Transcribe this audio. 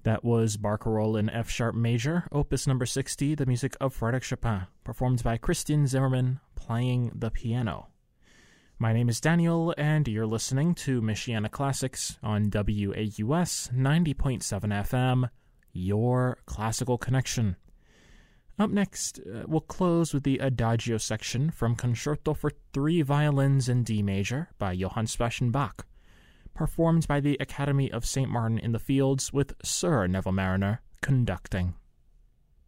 That was Barcarolle in F-sharp major, opus number 60, the music of Frédéric Chopin, performed by Christian Zimmermann, playing the piano. My name is Daniel, and you're listening to Michiana Classics on WAUS 90.7 FM, your classical connection. Up next, we'll close with the Adagio section from Concerto for 3 Violins in D major by Johann Sebastian Bach, performed by the Academy of St. Martin in the Fields with Sir Neville Marriner conducting.